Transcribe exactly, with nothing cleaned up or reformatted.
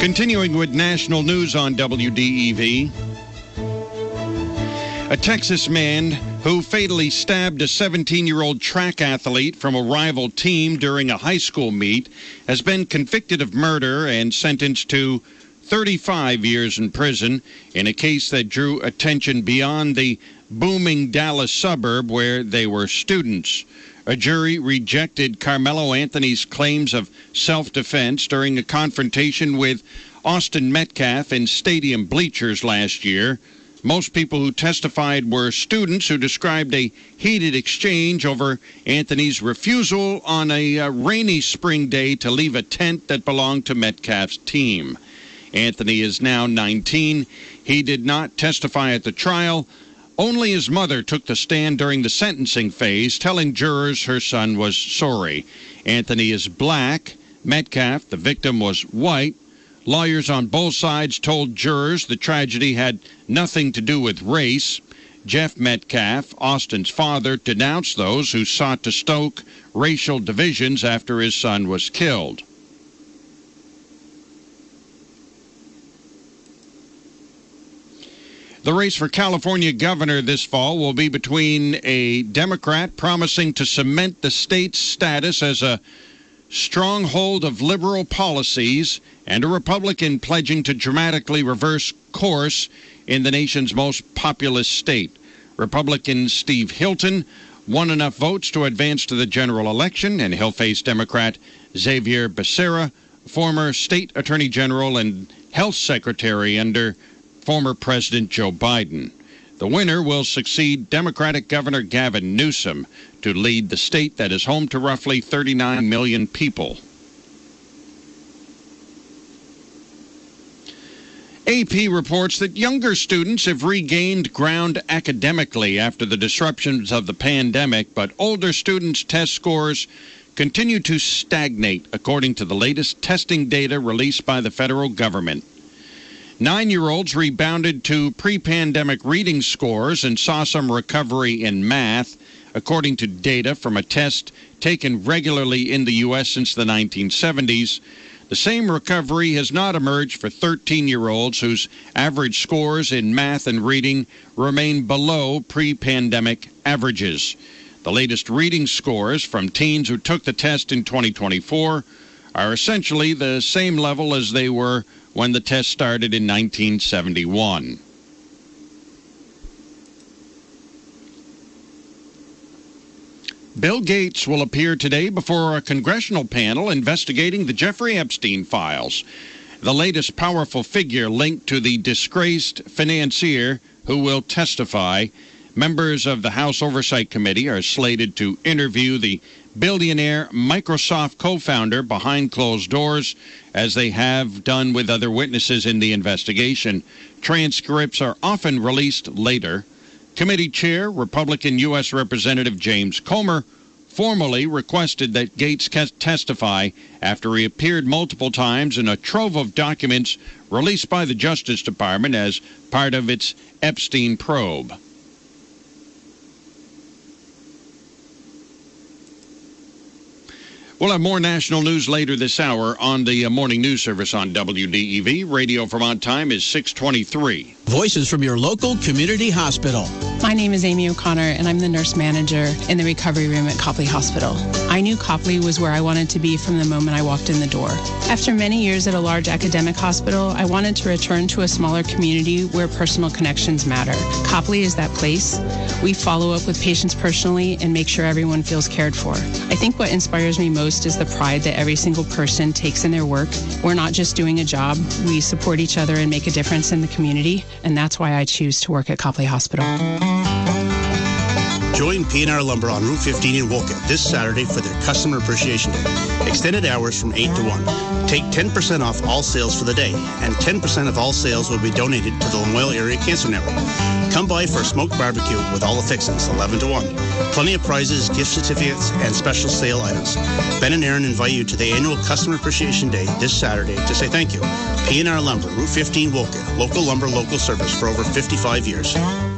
Continuing with national news on W D E V. A Texas man who fatally stabbed a seventeen-year-old track athlete from a rival team during a high school meet has been convicted of murder and sentenced to thirty-five years in prison in a case that drew attention beyond the booming Dallas suburb where they were students. A jury rejected Carmelo Anthony's claims of self-defense during a confrontation with Austin Metcalf in stadium bleachers last year. Most people who testified were students who described a heated exchange over Anthony's refusal on a uh, rainy spring day to leave a tent that belonged to Metcalf's team. Anthony is now nineteen. He did not testify at the trial. Only his mother took the stand during the sentencing phase, telling jurors her son was sorry. Anthony is black. Metcalf, the victim, was white. Lawyers on both sides told jurors the tragedy had nothing to do with race. Jeff Metcalf, Austin's father, denounced those who sought to stoke racial divisions after his son was killed. The race for California governor this fall will be between a Democrat promising to cement the state's status as a stronghold of liberal policies and a Republican pledging to dramatically reverse course in the nation's most populous state. Republican Steve Hilton won enough votes to advance to the general election, and he'll face Democrat Xavier Becerra, former state attorney general and health secretary under former President Joe Biden. The winner will succeed Democratic Governor Gavin Newsom to lead the state that is home to roughly thirty-nine million people. A P reports that younger students have regained ground academically after the disruptions of the pandemic, but older students' test scores continue to stagnate, according to the latest testing data released by the federal government. Nine-year-olds rebounded to pre-pandemic reading scores and saw some recovery in math, according to data from a test taken regularly in the U S since the nineteen seventies. The same recovery has not emerged for thirteen-year-olds whose average scores in math and reading remain below pre-pandemic averages. The latest reading scores from teens who took the test in twenty twenty-four are essentially the same level as they were when the test started in nineteen seventy-one. Bill Gates will appear today before a congressional panel investigating the Jeffrey Epstein files, the latest powerful figure linked to the disgraced financier who will testify. Members of the House Oversight Committee are slated to interview the billionaire Microsoft co-founder behind closed doors, as they have done with other witnesses in the investigation. Transcripts are often released later. Committee Chair, Republican U S Representative James Comer, formally requested that Gates testify after he appeared multiple times in a trove of documents released by the Justice Department as part of its Epstein probe. We'll have more national news later this hour on the uh, morning news service on W D E V. Radio Vermont time is six twenty-three. Voices from your local community hospital. My name is Amy O'Connor, and I'm the nurse manager in the recovery room at Copley Hospital. I knew Copley was where I wanted to be from the moment I walked in the door. After many years at a large academic hospital, I wanted to return to a smaller community where personal connections matter. Copley is that place. We follow up with patients personally and make sure everyone feels cared for. I think what inspires me most is the pride that every single person takes in their work. We're not just doing a job. We support each other and make a difference in the community, and that's why I choose to work at Copley Hospital. Join P and R Lumber on Route fifteen in Wolcott this Saturday for their Customer Appreciation Day. Extended hours from eight to one. Take ten percent off all sales for the day, and ten percent of all sales will be donated to the Lamoille Area Cancer Network. Come by for a smoked barbecue with all the fixings, eleven to one. Plenty of prizes, gift certificates, and special sale items. Ben and Aaron invite you to the annual Customer Appreciation Day this Saturday to say thank you. P and R Lumber, Route fifteen, Wolcott. Local lumber, local service for over fifty-five years.